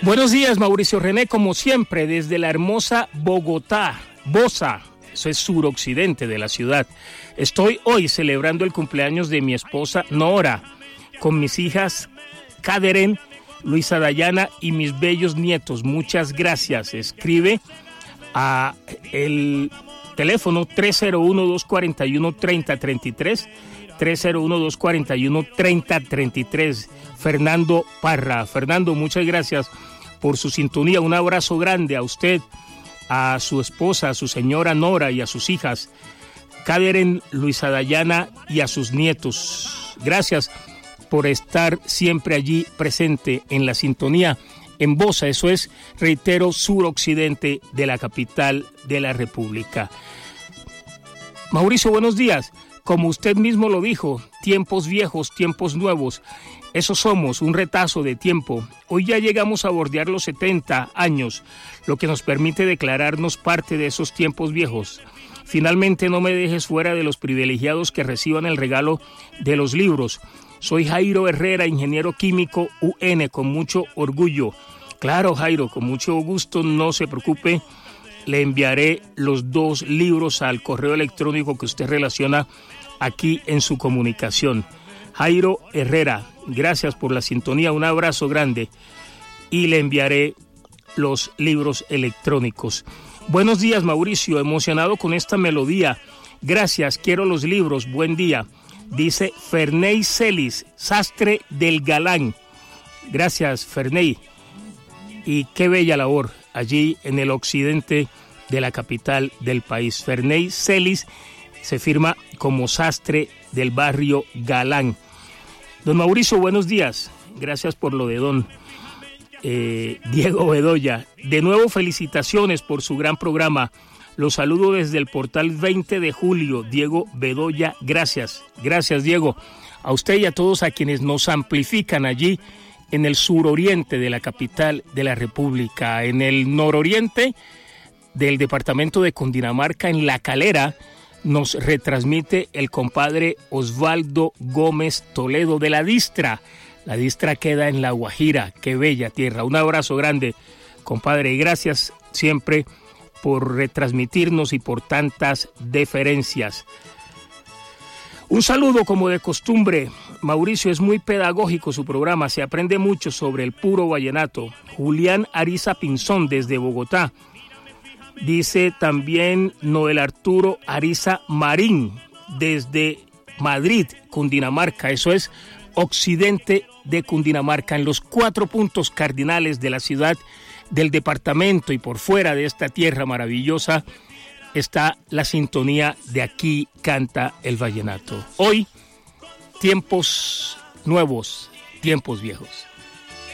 Buenos días, Mauricio René, como siempre, desde la hermosa Bogotá, Bosa, eso es suroccidente de la ciudad. Estoy hoy celebrando el cumpleaños de mi esposa Nora, con mis hijas Kaderen, Luisa Dayana y mis bellos nietos. Muchas gracias. Escribe a el teléfono 301-241-3033, 301-241-3033. Fernando Parra. Fernando, muchas gracias por su sintonía. Un abrazo grande a usted, a su esposa, a su señora Nora y a sus hijas Kaderen, Luisa Dayana y a sus nietos. Gracias por estar siempre allí presente en la sintonía en Bosa, eso es, reitero, suroccidente de la capital de la República. Mauricio, buenos días. Como usted mismo lo dijo, tiempos viejos, tiempos nuevos. Eso somos, un retazo de tiempo. Hoy ya llegamos a bordear los 70 años, lo que nos permite declararnos parte de esos tiempos viejos. Finalmente, no me dejes fuera de los privilegiados que reciban el regalo de los libros. Soy Jairo Herrera, ingeniero químico UN, con mucho orgullo. Claro, Jairo, con mucho gusto, no se preocupe. Le enviaré los 2 libros al correo electrónico que usted relaciona aquí en su comunicación. Jairo Herrera, gracias por la sintonía, un abrazo grande y le enviaré los libros electrónicos. Buenos días, Mauricio, emocionado con esta melodía. Gracias, quiero los libros, buen día. Dice Ferney Celis, sastre del Galán. Gracias, Ferney. Y qué bella labor allí en el occidente de la capital del país. Ferney Celis se firma como sastre del barrio Galán. Don Mauricio, buenos días. Gracias por lo de don Diego Bedoya. De nuevo, felicitaciones por su gran programa. Los saludo desde el portal 20 de julio. Diego Bedoya, gracias. Gracias, Diego. A usted y a todos a quienes nos amplifican allí en el suroriente de la capital de la República. En el nororiente del departamento de Cundinamarca, en La Calera, nos retransmite el compadre Osvaldo Gómez Toledo de La Distra. La Distra queda en La Guajira, qué bella tierra. Un abrazo grande, compadre, y gracias siempre por retransmitirnos y por tantas deferencias. Un saludo como de costumbre. Mauricio, es muy pedagógico su programa, se aprende mucho sobre el puro vallenato. Julián Ariza Pinzón desde Bogotá. Dice también Noel Arturo Ariza Marín desde Madrid, Cundinamarca. Eso es occidente de Cundinamarca, en los 4 puntos cardinales de la ciudad, del departamento y por fuera de esta tierra maravillosa está la sintonía de Aquí Canta el Vallenato. Hoy, tiempos nuevos, tiempos viejos.